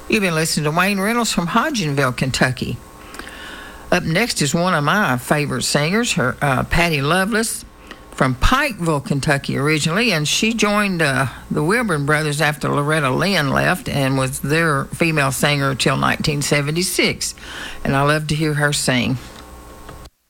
You've been listening to Wayne Reynolds from Hodgenville, Kentucky. Up next is one of my favorite singers, Patty Loveless, from Pikeville, Kentucky originally, and she joined the Wilburn Brothers after Loretta Lynn left and was their female singer till 1976. And I love to hear her sing.